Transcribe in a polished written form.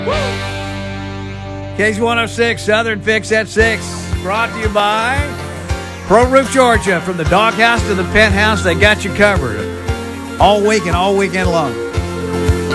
KZ106 Southern Fix at 6. Brought to you by Pro Roof Georgia. From the doghouse to the penthouse, they got you covered all week and all weekend long.